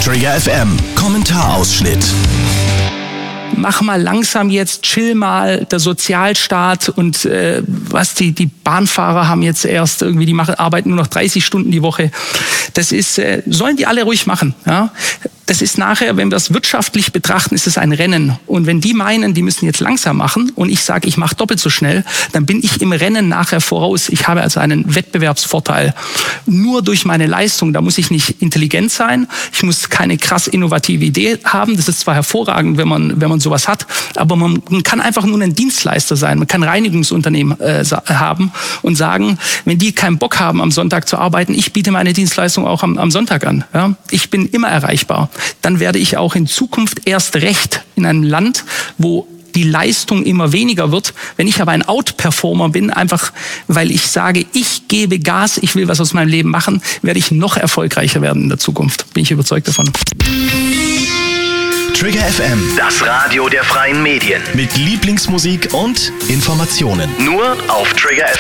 Trigger FM Kommentarausschnitt. Mach mal langsam jetzt, chill mal, der Sozialstaat und die Bahnfahrer haben jetzt erst irgendwie, arbeiten nur noch 30 Stunden die Woche. Das ist, sollen die alle ruhig machen, ja. Das ist nachher, wenn wir es wirtschaftlich betrachten, ist es ein Rennen. Und wenn die meinen, die müssen jetzt langsam machen und ich sage, ich mache doppelt so schnell, dann bin ich im Rennen nachher voraus. Ich habe also einen Wettbewerbsvorteil. Nur durch meine Leistung, da muss ich nicht intelligent sein, ich muss keine krass innovative Idee haben. Das ist zwar hervorragend, wenn man sowas hat, aber man kann einfach nur ein Dienstleister sein. Man kann Reinigungsunternehmen haben und sagen, wenn die keinen Bock haben, am Sonntag zu arbeiten, ich biete meine Dienstleistung auch am Sonntag an. Ja? Ich bin immer erreichbar. Dann werde ich auch in Zukunft erst recht in einem Land, wo die Leistung immer weniger wird. Wenn ich aber ein Outperformer bin, einfach weil ich sage, ich gebe Gas, ich will was aus meinem Leben machen, werde ich noch erfolgreicher werden in der Zukunft. Bin ich überzeugt davon. Trigger FM, Das Radio der freien Medien. mit Lieblingsmusik und Informationen. Nur auf Trigger FM.